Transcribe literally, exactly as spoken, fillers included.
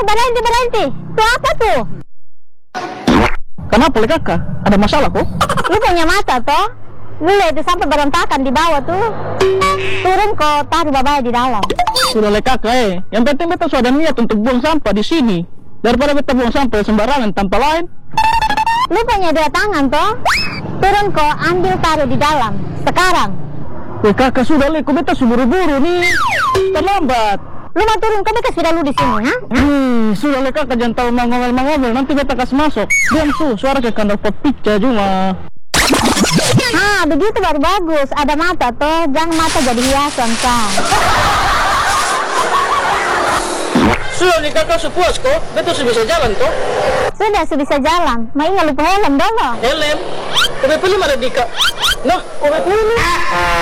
berhenti, berhenti. Itu apa tuh? Kenapa le kakak? Ada masalah kok? Lu punya mata toh? Lu lihat itu sampai berontakan di bawah tuh. Turun kok, taruh babaya di dalam. Sudah le kakak eh. Yang penting beta sudah niat untuk buang sampah di sini. Daripada beta buang sampah sembarangan tanpa lain. Lu punya dua tangan toh? Turun kok, ambil taruh di dalam. Sekarang. Le kakak sudah le, kok beta buru-buru nih. Terlambat. Lu mau turun, kok beta sudah lu di sini, ha? Hmm, sudah le kakak, jangan tahu mangomel-mangomel, nanti beta kasih masuk. Diam tuh, suara kayak kandang pot pizza cuma. Ah, begitu baru bagus. Ada mata toh, jangan mata jadi hiasan, Kak. Sudah le kakak sepuas kok, beta sudah bisa jalan toh. Sudah, sudah bisa jalan. Ma ingat lupa helm dong. Helm, kau belum ada dika. Nah, kau belum.